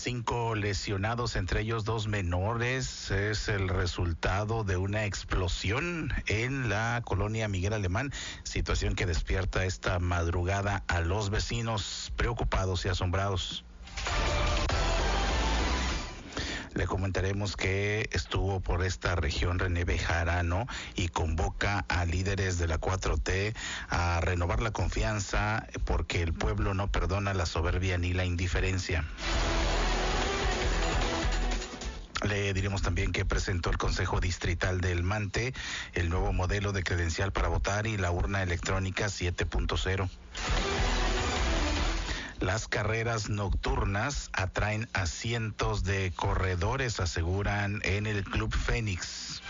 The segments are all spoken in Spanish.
5 lesionados, entre ellos 2 menores. Es el resultado de una explosión en la colonia Miguel Alemán, situación que despierta esta madrugada a los vecinos preocupados y asombrados. Le comentaremos que estuvo por esta región René Bejarano y convoca a líderes de la 4T a renovar la confianza porque el pueblo no perdona la soberbia ni la indiferencia. Le diremos también que presentó el Consejo Distrital del Mante el nuevo modelo de credencial para votar y la urna electrónica 7.0. Las carreras nocturnas atraen a cientos de corredores, aseguran en el Club Fénix.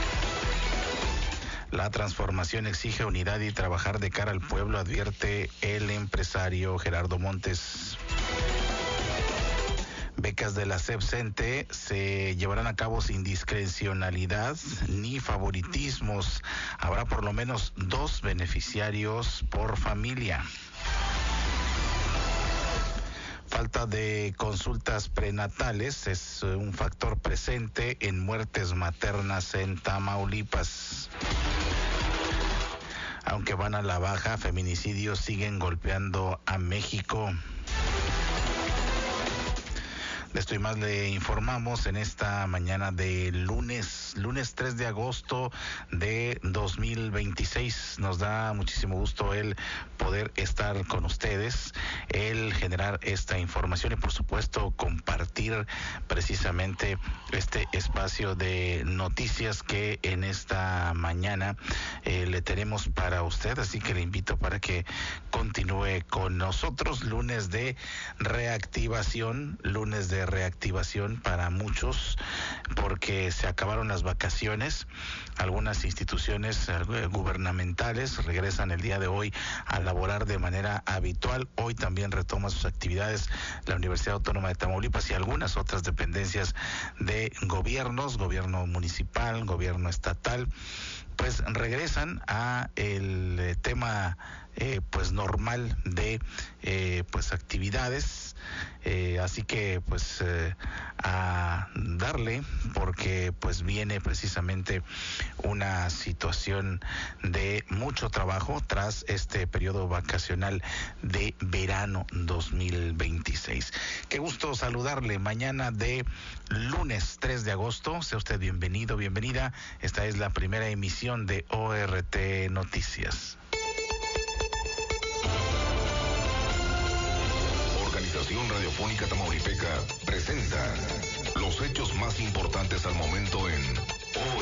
La transformación exige unidad y trabajar de cara al pueblo, advierte el empresario Gerardo Montes. Becas de la SEP-CENTE se llevarán a cabo sin discrecionalidad ni favoritismos. Habrá por lo menos 2 beneficiarios por familia. Falta de consultas prenatales es un factor presente en muertes maternas en Tamaulipas. Aunque van a la baja, feminicidios siguen golpeando a México. De esto y más le informamos en esta mañana de lunes 3 de agosto de 2026. Nos da muchísimo gusto el poder estar con ustedes, el generar esta información y por supuesto compartir precisamente este espacio de noticias que en esta mañana le tenemos para usted. Así que le invito para que continúe con nosotros. Lunes de reactivación para muchos porque se acabaron las vacaciones. Algunas instituciones gubernamentales regresan el día de hoy a laborar de manera habitual. Hoy también retoma sus actividades la Universidad Autónoma de Tamaulipas y algunas otras dependencias de gobiernos, gobierno municipal, gobierno estatal, pues regresan a el tema pues normal de pues actividades, así que pues a darle porque pues viene precisamente una situación de mucho trabajo tras este periodo vacacional de verano 2026. Qué gusto saludarle mañana de lunes 3 de agosto. Sea usted bienvenido, bienvenida. Esta es la primera emisión de ORT Noticias. Organización Radiofónica Tamaulipeca presenta